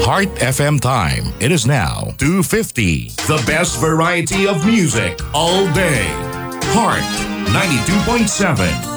Heart FM time. It is now 2:50. The best variety of music all day. Heart 92.7.